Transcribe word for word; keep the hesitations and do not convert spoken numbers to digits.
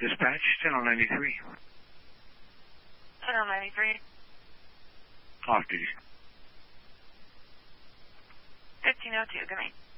Dispatch, Channel ninety-three. Channel ninety-three. Off duty. fifteen oh two, good night.